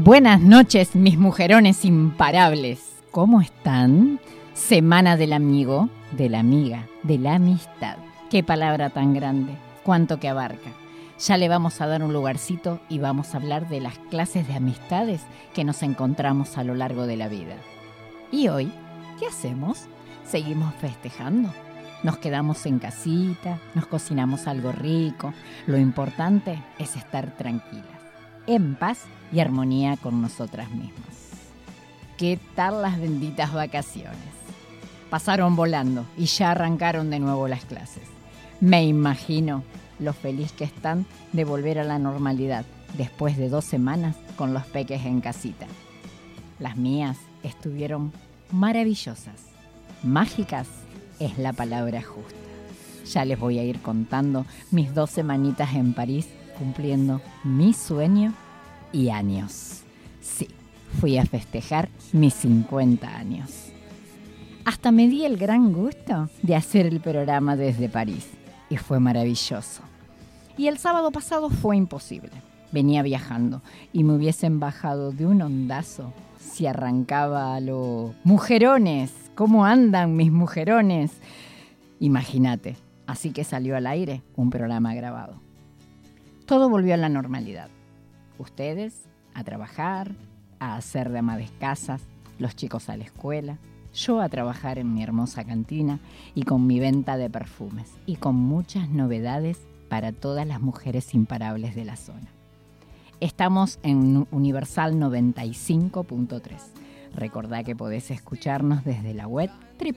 Buenas noches, mis mujerones imparables. ¿Cómo están? Semana del amigo, de la amiga, de la amistad. Qué palabra tan grande, cuánto que abarca. Ya le vamos a dar un lugarcito y vamos a hablar de las clases de amistades que nos encontramos a lo largo de la vida. Y hoy, ¿qué hacemos? Seguimos festejando. Nos quedamos en casita, nos cocinamos algo rico. Lo importante es estar tranquilas, en paz y armonía con nosotras mismas. ¿Qué tal las benditas vacaciones? Pasaron volando y ya arrancaron de nuevo las clases. Me imagino lo feliz que están de volver a la normalidad después de 2 semanas con los peques en casita. Las mías estuvieron maravillosas. Mágicas es la palabra justa. Ya les voy a ir contando mis 2 semanitas en París cumpliendo mi sueño y años. Sí, fui a festejar mis 50 años. Hasta me di el gran gusto de hacer el programa desde París y fue maravilloso. Y el sábado pasado fue imposible. Venía viajando y me hubiesen bajado de un ondazo si arrancaba a lo mujerones. ¿Cómo andan mis mujerones? Imagínate, así que salió al aire un programa grabado. Todo volvió a la normalidad. Ustedes a trabajar, a hacer de ama de casas, los chicos a la escuela, yo a trabajar en mi hermosa cantina y con mi venta de perfumes y con muchas novedades para todas las mujeres imparables de la zona. Estamos en Universal 95.3. Recordá que podés escucharnos desde la web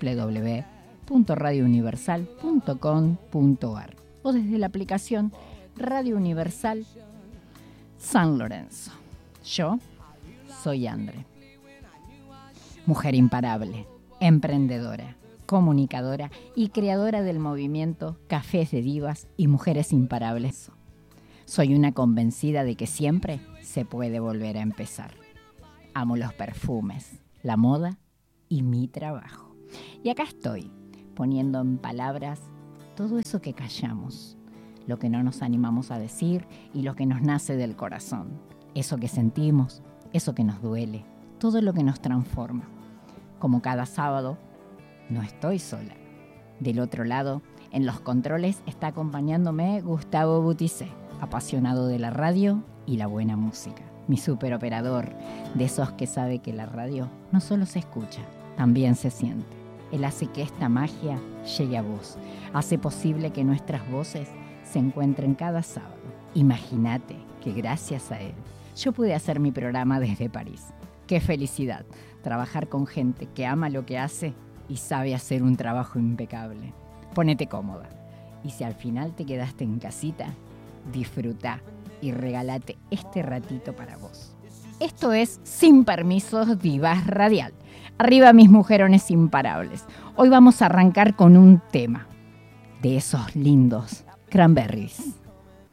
www.radiouniversal.com.ar o desde la aplicación Radio Universal San Lorenzo. Yo soy Andre. Mujer imparable, emprendedora, comunicadora y creadora del movimiento Cafés de Divas y Mujeres Imparables. Soy una convencida de que siempre se puede volver a empezar. Amo los perfumes, la moda y mi trabajo. Y acá estoy, poniendo en palabras todo eso que callamos, lo que no nos animamos a decir y lo que nos nace del corazón. Eso que sentimos, eso que nos duele, todo lo que nos transforma. Como cada sábado, no estoy sola. Del otro lado, en los controles está acompañándome Gustavo Bouticé, apasionado de la radio y la buena música. Mi superoperador, de esos que sabe que la radio no solo se escucha, también se siente. Él hace que esta magia llegue a vos. Hace posible que nuestras voces se encuentren cada sábado. Imagínate que gracias a él yo pude hacer mi programa desde París. ¡Qué felicidad! Trabajar con gente que ama lo que hace y sabe hacer un trabajo impecable. Ponete cómoda. Y si al final te quedaste en casita, disfrutá y regálate este ratito para vos. Esto es Sin Permisos Divas Radial. Arriba mis mujerones imparables. Hoy vamos a arrancar con un tema de esos lindos cranberries.